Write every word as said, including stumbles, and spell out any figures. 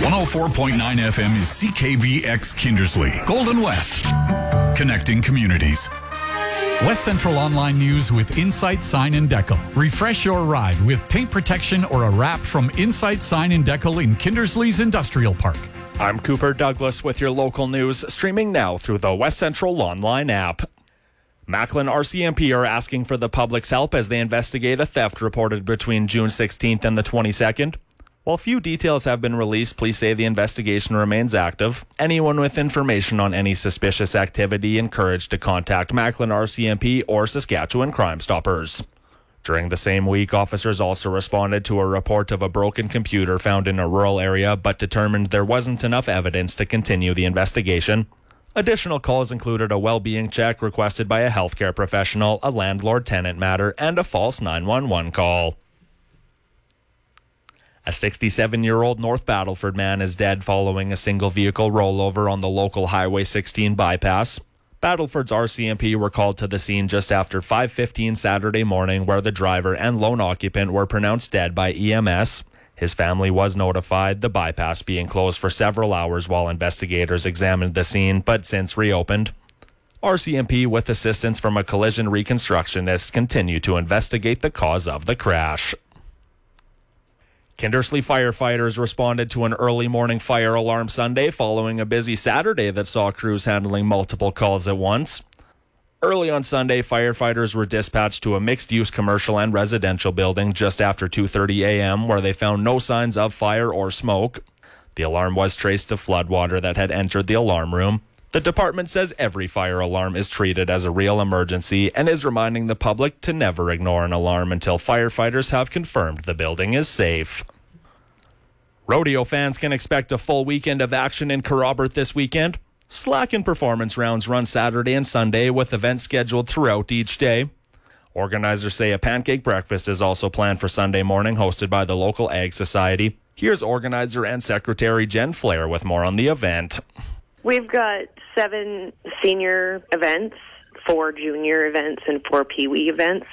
one oh four point nine F M is C K V X Kindersley, Golden West, connecting communities. West Central Online News with Insight Sign and Decal. Refresh your ride with paint protection or a wrap from Insight Sign and Decal in Kindersley's Industrial Park. I'm Cooper Douglas with your local news, streaming now through the West Central Online app. Macklin R C M P are asking for the public's help as they investigate a theft reported between June sixteenth and the twenty-second. While few details have been released, police say the investigation remains active. Anyone with information on any suspicious activity encouraged to contact Macklin R C M P or Saskatchewan Crime Stoppers. During the same week, officers also responded to a report of a broken computer found in a rural area, but determined there wasn't enough evidence to continue the investigation. Additional calls included a well-being check requested by a healthcare professional, a landlord-tenant matter, and a false nine one one call. A sixty-seven-year-old North Battleford man is dead following a single-vehicle rollover on the local Highway sixteen bypass. Battleford's R C M P were called to the scene just after five fifteen Saturday morning, where the driver and lone occupant were pronounced dead by E M S. His family was notified, the bypass being closed for several hours while investigators examined the scene, but since reopened. R C M P, with assistance from a collision reconstructionist, continue to investigate the cause of the crash. Kindersley firefighters responded to an early morning fire alarm Sunday following a busy Saturday that saw crews handling multiple calls at once. Early on Sunday, firefighters were dispatched to a mixed-use commercial and residential building just after two thirty a.m. where they found no signs of fire or smoke. The alarm was traced to floodwater that had entered the alarm room. The department says every fire alarm is treated as a real emergency and is reminding the public to never ignore an alarm until firefighters have confirmed the building is safe. Rodeo fans can expect a full weekend of action in Kerrobert this weekend. Slack and performance rounds run Saturday and Sunday with events scheduled throughout each day. Organizers say a pancake breakfast is also planned for Sunday morning, hosted by the local Ag Society. Here's organizer and secretary Jen Flair with more on the event. We've got seven senior events, four junior events, and four peewee events.